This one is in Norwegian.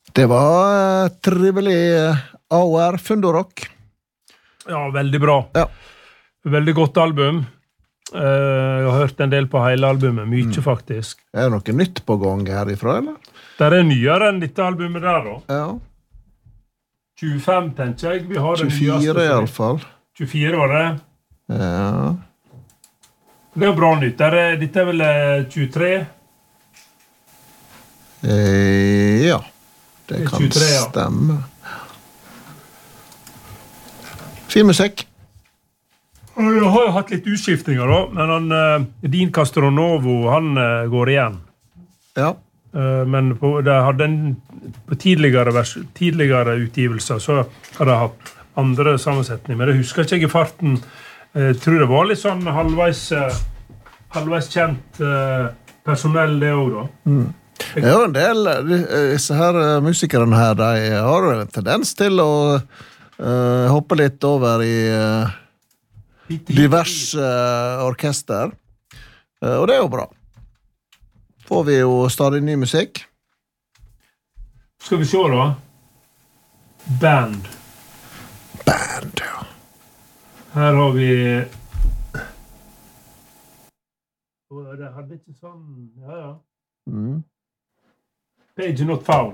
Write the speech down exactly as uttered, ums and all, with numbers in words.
Det var uh, trivelig A O R, Fundorock. Ja, veldig bra. Ja. Veldig godt album. Uh, jeg har hørt en del på hele albumet, mye mm. faktisk. Er det noe nytt på gang herifra, eller? Det er nyere enn dette albumet der, da. Ja. tjuefem, tenker jeg. Vi har tjuefire i alle fall. tjuefire var det. Ja. Det er jo bra nytt. Er det, dette er vel tjuetre? Eh, ja. Det, det kan tjuetre, ja. Stemme. Fin musikk. Jeg har jo hatt litt utskiftninger da, men han, uh, Din Castronovo, han uh, går igjen. Ja. Uh, men på, det hadde en, på tidligere, vers, tidligere utgivelser så hadde jeg hatt andre sammensetninger, men jeg husker ikke jeg i farten. Jeg tror det var litt sånn halvveis, uh, halvveis kjent uh, personell det også da. Mm. Ja, en del disse her musikerne her, de har en tendens til å uh, hoppe litt over i uh, diverse uh, orkester. Uh, og det er jo bra. Får vi jo stadig ny musikk. Skal vi se da? Band. Band, ja. Her har vi... Det hadde ikke sånn... Ja, ja. Mm. Page not found.